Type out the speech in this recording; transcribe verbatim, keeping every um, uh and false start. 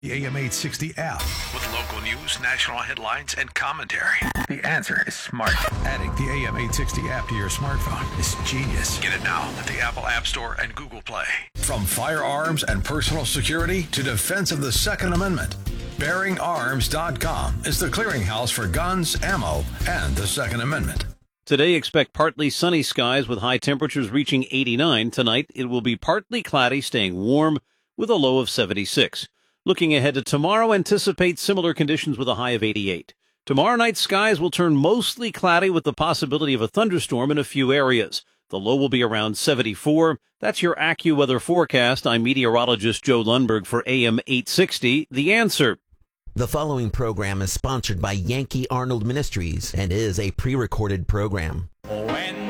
The A M eight sixty app with local news, national headlines, and commentary. The answer is smart. Adding the A M eight sixty app to your smartphone is genius. Get it now at the Apple App Store and Google Play. From firearms and personal security to defense of the Second Amendment, bearing arms dot com is the clearinghouse for guns, ammo, and the Second Amendment. Today, expect partly sunny skies with high temperatures reaching eighty-nine. Tonight, it will be partly cloudy, staying warm with a low of seventy-six. Looking ahead to tomorrow, anticipate similar conditions with a high of eighty-eight. Tomorrow night, skies will turn mostly cloudy with the possibility of a thunderstorm in a few areas. The low will be around seventy-four. That's your AccuWeather forecast. I'm meteorologist Joe Lundberg for A M eight sixty. The Answer. The following program is sponsored by Yankee Arnold Ministries and is a pre-recorded program. When